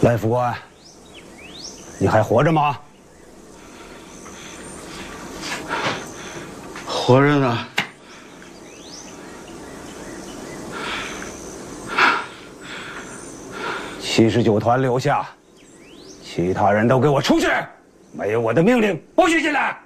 赖副官，你还活着吗？ 活着呢。 79团留下，其他人都给我出去！没有我的命令，不许进来！